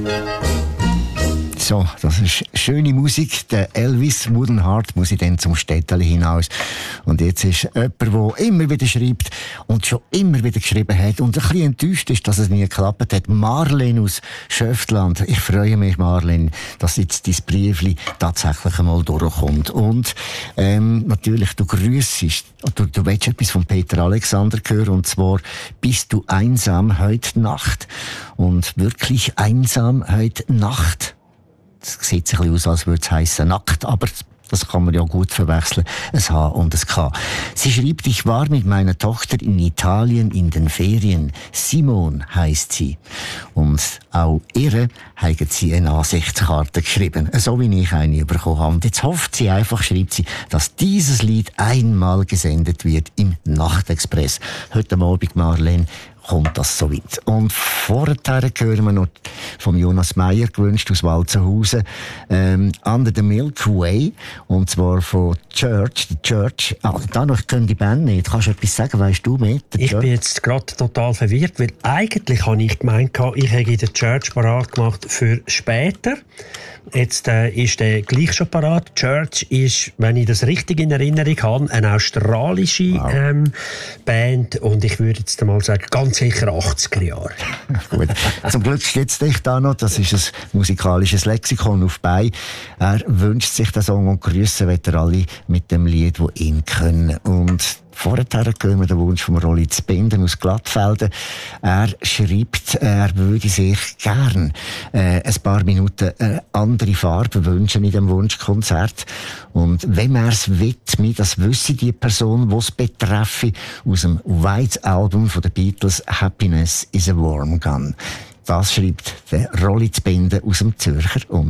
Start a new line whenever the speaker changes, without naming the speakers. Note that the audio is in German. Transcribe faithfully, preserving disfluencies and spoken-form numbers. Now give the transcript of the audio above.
So, das ist schöne Musik. Der Elvis Wooden Heart muss ich dann zum Städteli hinaus. Und jetzt ist jemand, der immer wieder schreibt und schon immer wieder geschrieben hat und ein bisschen enttäuscht ist, dass es nie geklappt hat. Marlene aus Schöftland. Ich freue mich, Marlene, dass jetzt dein Briefli tatsächlich einmal durchkommt. Und ähm, natürlich, du grüssest, du, du willst etwas von Peter Alexander hören, und zwar «Bist du einsam heute Nacht?» Und wirklich einsam heute Nacht. Es sieht sich ein bisschen aus, als würde es heissen nackt, aber das kann man ja gut verwechseln, ein H und ein K. Sie schreibt, ich war mit meiner Tochter in Italien in den Ferien. Simone heisst sie. Und auch ihr hat sie eine Ansichtskarte geschrieben, so wie ich eine bekommen habe. Und jetzt hofft sie einfach, schreibt sie, dass dieses Lied einmal gesendet wird im Nachtexpress. Heute Abend, Marlene, kommt das so weit. Und vorher hören wir noch vom Jonas Meyer, gewünscht aus Walzenhausen, ähm, «Under the Milky Way», und zwar von Church, The Church. Ah, da noch können die Band nicht. Kannst du etwas sagen, weißt du mehr?
Ich Church? Bin jetzt gerade total verwirrt, weil eigentlich habe ich gemeint, ich hätte den Church parat gemacht für später. Jetzt äh, ist der gleich schon parat. Church ist, wenn ich das richtig in Erinnerung habe, eine australische wow. ähm, Band, und ich würde jetzt mal sagen, ganz sicher achtziger Jahre.
Gut. Zum Glück steht es da noch, das ist ein musikalisches Lexikon auf bei. Er wünscht sich den Song und grüßen wird er alle mit dem Lied, das ihn können. Und vorher hören wir den Wunsch von Rolli Zbinden aus Glattfelden. Er schreibt, er würde sich gern äh, ein paar Minuten eine andere Farbe wünschen in dem Wunschkonzert. Und wenn er es will, das wüsste die Person, die es betreffe, aus dem White Album von den Beatles «Happiness is a Warm Gun». Das schreibt der Rolli Zbinden aus dem Zürcher und